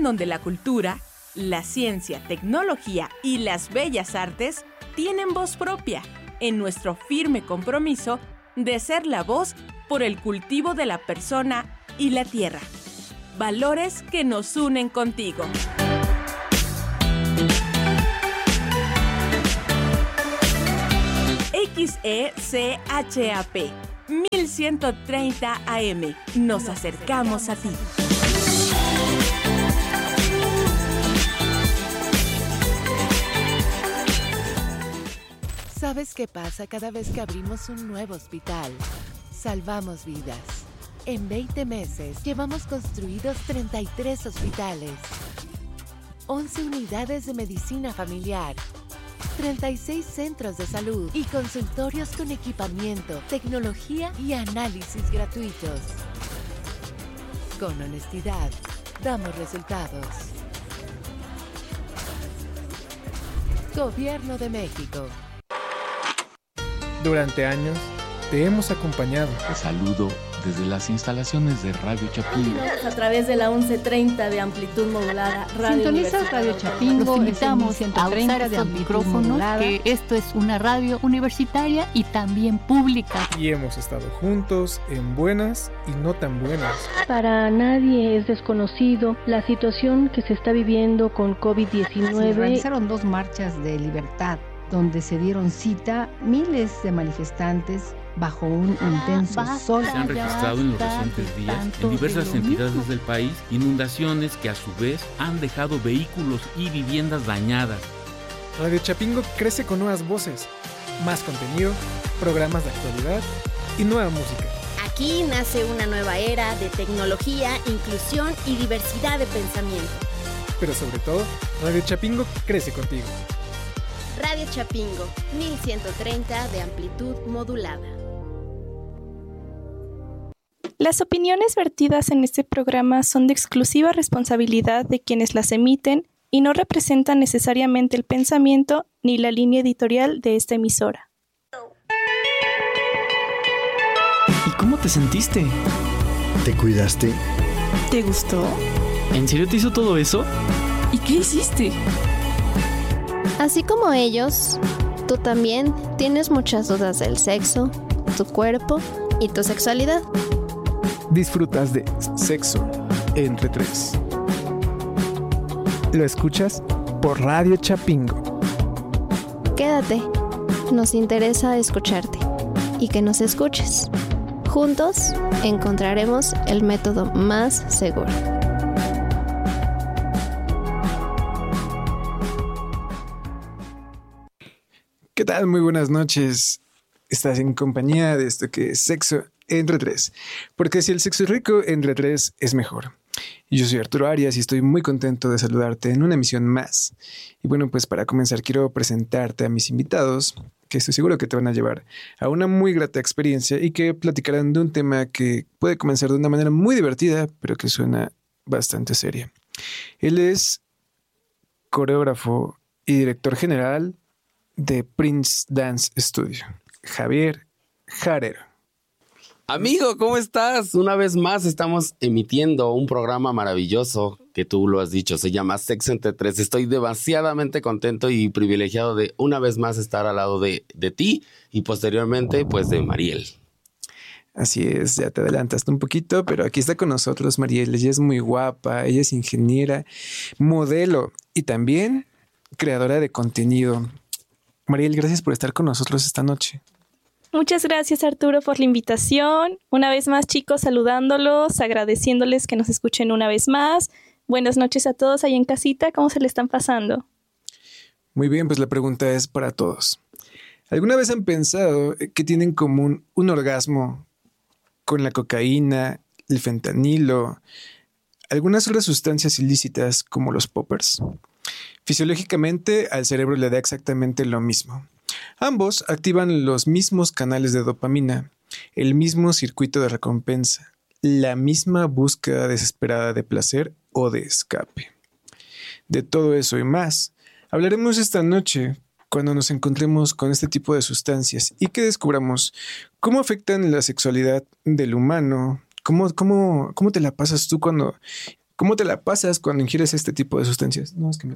en donde la cultura, la ciencia, tecnología y las bellas artes tienen voz propia, en nuestro firme compromiso de ser la voz por el cultivo de la persona y la tierra. Valores que nos unen contigo. XECHAP 1130 AM. Nos acercamos a ti. ¿Sabes qué pasa cada vez que abrimos un nuevo hospital? Salvamos vidas. En 20 meses llevamos construidos 33 hospitales, 11 unidades de medicina familiar, 36 centros de salud y consultorios con equipamiento, tecnología y análisis gratuitos. Con honestidad, damos resultados. Gobierno de México. Durante años te hemos acompañado. Te saludo desde las instalaciones de Radio Chapingo. A través de la 1130 de amplitud modulada. Sintonizas Radio Chapingo. Los invitamos a usar estos micrófonos, que esto es una radio universitaria y también pública. Y hemos estado juntos en buenas y no tan buenas. Para nadie es desconocido la situación que se está viviendo con COVID-19. Se realizaron 2 marchas de libertad, donde se dieron cita miles de manifestantes bajo un intenso sol. Se han registrado en los recientes días en diversas entidades del país inundaciones que a su vez han dejado vehículos y viviendas dañadas. Radio Chapingo crece con nuevas voces, más contenido, programas de actualidad y nueva música. Aquí nace una nueva era de tecnología, inclusión y diversidad de pensamiento. Pero sobre todo, Radio Chapingo crece contigo. Radio Chapingo, 1130 de amplitud modulada. Las opiniones vertidas en este programa son de exclusiva responsabilidad de quienes las emiten y no representan necesariamente el pensamiento ni la línea editorial de esta emisora. ¿Y cómo te sentiste? ¿Te cuidaste? ¿Te gustó? ¿En serio te hizo todo eso? ¿Y qué hiciste? Así como ellos, tú también tienes muchas dudas del sexo, tu cuerpo y tu sexualidad. Disfrutas de Sexo Entre Tres. Lo escuchas por Radio Chapingo. Quédate, nos interesa escucharte y que nos escuches. Juntos encontraremos el método más seguro. ¿Qué tal? Muy buenas noches. Estás en compañía de esto que es Sexo Entre Tres. Porque si el sexo es rico, entre tres es mejor. Yo soy Arturo Arias y estoy muy contento de saludarte en una emisión más. Y bueno, pues para comenzar quiero presentarte a mis invitados, que estoy seguro que te van a llevar a una muy grata experiencia y que platicarán de un tema que puede comenzar de una manera muy divertida, pero que suena bastante seria. Él es coreógrafo y director general de Prince Dance Studio, Javier Jarero. Amigo, ¿cómo estás? Una vez más estamos emitiendo un programa maravilloso que tú lo has dicho, se llama Sexo Entre Tres. Estoy demasiadamente contento y privilegiado de una vez más estar al lado de ti y posteriormente pues de Mariel. Así es, ya te adelantaste un poquito, pero aquí está con nosotros Mariel. Ella es muy guapa, ella es ingeniera, modelo y también creadora de contenido. Mariel, gracias por estar con nosotros esta noche. Muchas gracias, Arturo, por la invitación. Una vez más, chicos, saludándolos, agradeciéndoles que nos escuchen una vez más. Buenas noches a todos ahí en casita. ¿Cómo se le están pasando? Muy bien, pues la pregunta es para todos. ¿Alguna vez han pensado que tienen en común un orgasmo con la cocaína, el fentanilo, algunas otras sustancias ilícitas como los poppers? Fisiológicamente, al cerebro le da exactamente lo mismo. Ambos activan los mismos canales de dopamina, el mismo circuito de recompensa, la misma búsqueda desesperada de placer o de escape. De todo eso y más, hablaremos esta noche cuando nos encontremos con este tipo de sustancias y que descubramos cómo afectan la sexualidad del humano. ¿Cómo te la pasas tú cuando ¿Cómo te la pasas cuando ingieres este tipo de sustancias? No, es que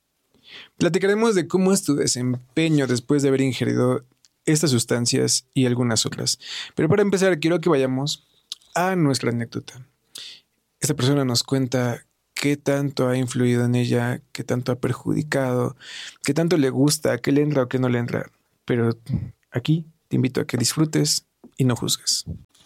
Platicaremos de cómo es tu desempeño después de haber ingerido estas sustancias y algunas otras. Pero para empezar, quiero que vayamos a nuestra anécdota. Esta persona nos cuenta qué tanto ha influido en ella, qué tanto ha perjudicado, qué tanto le gusta, qué le entra o qué no le entra. Pero aquí te invito a que disfrutes y no juzgues.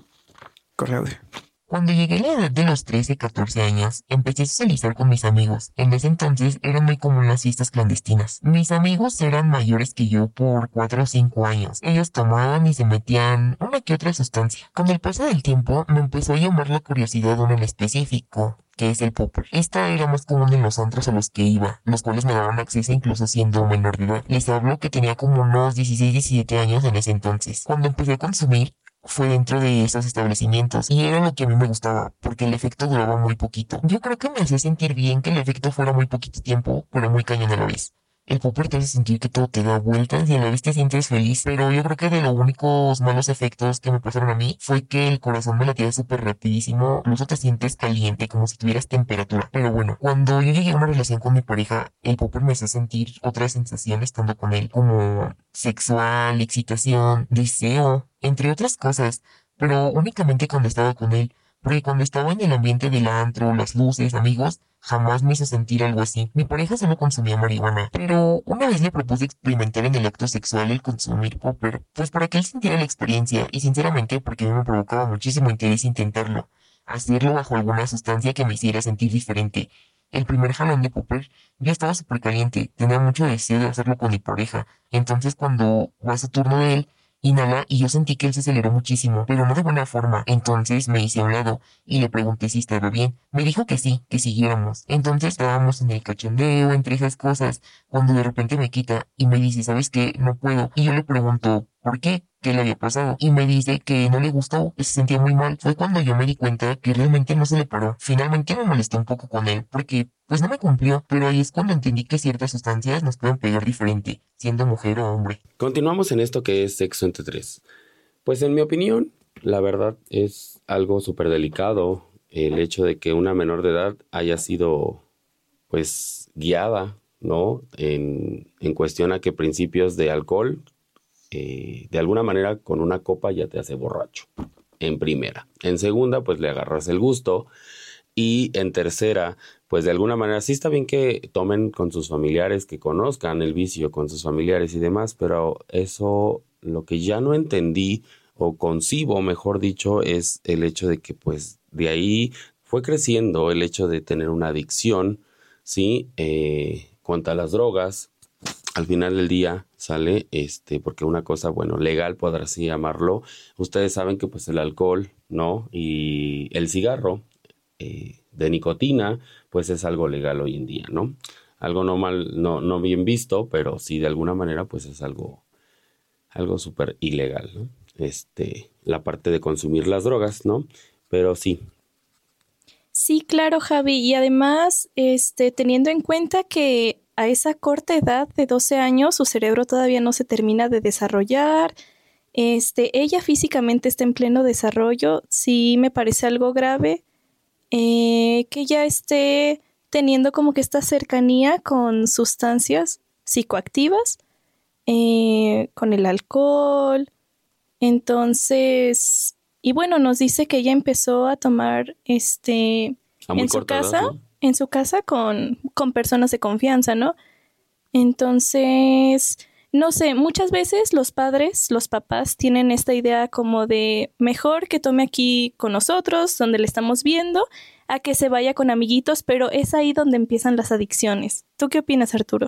Corre audio. Cuando llegué a la edad de los 13, 14 años, empecé a socializar con mis amigos. En ese entonces era muy común las fiestas clandestinas. Mis amigos eran mayores que yo por 4 o 5 años. Ellos tomaban y se metían una que otra sustancia. Con el paso del tiempo, me empezó a llamar la curiosidad de uno en específico, que es el popper. Esta era más común en los antros a los que iba, los cuales me daban acceso incluso siendo menor de edad. Les hablo que tenía como unos 16, 17 años en ese entonces. Cuando empecé a consumir, fue dentro de esos establecimientos y era lo que a mí me gustaba porque el efecto duraba muy poquito. Yo creo que me hacía sentir bien que el efecto fuera muy poquito tiempo, pero muy cañón a la vez. El popper te hace sentir que todo te da vueltas y a la vez te sientes feliz, pero yo creo que de los únicos malos efectos que me pasaron a mí fue que el corazón me latía súper rapidísimo, incluso te sientes caliente, como si tuvieras temperatura. Pero bueno, cuando yo llegué a una relación con mi pareja, el popper me hacía sentir otra sensación estando con él, como sexual, excitación, deseo, entre otras cosas, pero únicamente cuando estaba con él, porque cuando estaba en el ambiente del antro, las luces, amigos, jamás me hizo sentir algo así. Mi pareja solo consumía marihuana, pero una vez le propuse experimentar en el acto sexual el consumir popper, pues para que él sintiera la experiencia, y sinceramente porque a mí me provocaba muchísimo interés intentarlo, hacerlo bajo alguna sustancia que me hiciera sentir diferente. El primer jalón de popper, yo estaba súper caliente, tenía mucho deseo de hacerlo con mi pareja, entonces cuando va su turno de él, inhala y yo sentí que él se aceleró muchísimo, pero no de buena forma. Entonces me hice a un lado y le pregunté si estaba bien. Me dijo que sí, que siguiéramos. Entonces estábamos en el cachondeo, entre esas cosas, cuando de repente me quita y me dice, ¿sabes qué? No puedo. Y yo le pregunto, ¿por qué? ¿Qué le había pasado? Y me dice que no le gustó, que se sentía muy mal. Fue cuando yo me di cuenta que realmente no se le paró. Finalmente me molesté un poco con él, porque pues no me cumplió, pero ahí es cuando entendí que ciertas sustancias nos pueden pegar diferente, siendo mujer o hombre. Continuamos en esto que es sexo entre tres. Pues en mi opinión, la verdad es algo súper delicado el hecho de que una menor de edad haya sido pues guiada, ¿no? En cuestión a que principios de alcohol, de alguna manera con una copa ya te hace borracho, en primera. En segunda, pues le agarras el gusto. Y en tercera, pues de alguna manera sí está bien que tomen con sus familiares, que conozcan el vicio con sus familiares y demás, pero eso lo que ya no entendí o concibo, mejor dicho, es el hecho de que pues de ahí fue creciendo el hecho de tener una adicción, ¿sí? Contra las drogas. Al final del día sale, porque una cosa, bueno, legal, por así llamarlo, ustedes saben que pues el alcohol, ¿no? Y el cigarro de nicotina, pues es algo legal hoy en día, ¿no? Algo no bien visto, pero sí de alguna manera pues es algo súper ilegal, ¿no? La parte de consumir las drogas, ¿no? Pero sí. Sí, claro, Javi, y además, teniendo en cuenta que a esa corta edad de 12 años su cerebro todavía no se termina de desarrollar, ella físicamente está en pleno desarrollo, sí me parece algo grave, que ella esté teniendo como que esta cercanía con sustancias psicoactivas, con el alcohol. Entonces, y bueno, nos dice que ella empezó a tomar en su casa, ¿no? En su casa con personas de confianza, ¿no? Entonces, no sé, muchas veces los papás tienen esta idea como de mejor que tome aquí con nosotros, donde le estamos viendo, a que se vaya con amiguitos, pero es ahí donde empiezan las adicciones. ¿Tú qué opinas, Arturo?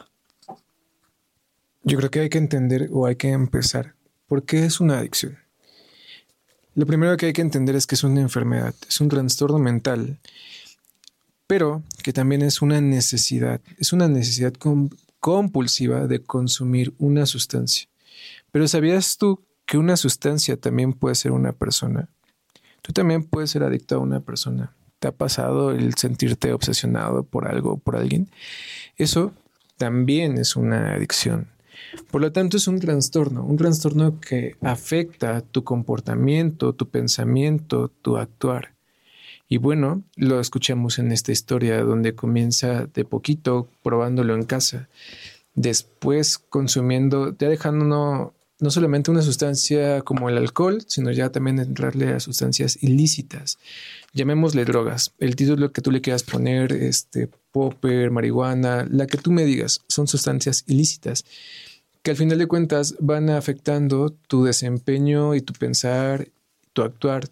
Yo creo que hay que entender o hay que empezar por qué es una adicción. Lo primero que hay que entender es que es una enfermedad, es un trastorno mental, pero que también es una necesidad compulsiva de consumir una sustancia. Pero ¿sabías tú que una sustancia también puede ser una persona? Tú también puedes ser adicto a una persona. ¿Te ha pasado el sentirte obsesionado por algo o por alguien? Eso también es una adicción. Por lo tanto, es un trastorno que afecta tu comportamiento, tu pensamiento, tu actuar. Y bueno, lo escuchamos en esta historia donde comienza de poquito probándolo en casa, después consumiendo, ya dejando no solamente una sustancia como el alcohol, sino ya también entrarle a sustancias ilícitas. Llamémosle drogas. El título que tú le quieras poner, popper, marihuana, la que tú me digas, son sustancias ilícitas que al final de cuentas van afectando tu desempeño y tu pensar, tu actuar